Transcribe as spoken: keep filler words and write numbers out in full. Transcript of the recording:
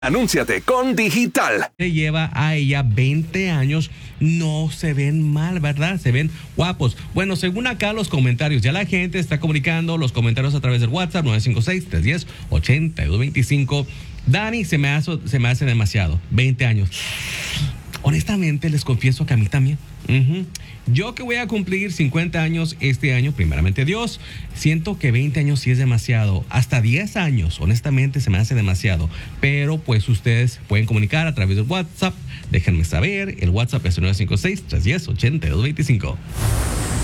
Anúnciate con Digital. Lleva a ella veinte años, no se ven mal, ¿verdad? Se ven guapos. Bueno, según acá los comentarios, ya la gente está comunicando los comentarios a través del WhatsApp nueve cinco seis, tres uno cero, ocho dos dos cinco. Dani, se me hace, se me hace demasiado, veinte años. Honestamente, les confieso que a mí también. Uh-huh. Yo que voy a cumplir cincuenta años este año, primeramente Dios, siento que veinte años sí es demasiado. Hasta diez años, honestamente, se me hace demasiado. Pero pues ustedes pueden comunicar a través del WhatsApp. Déjenme saber. El WhatsApp es nueve cinco seis, tres uno cero, ocho dos dos cinco.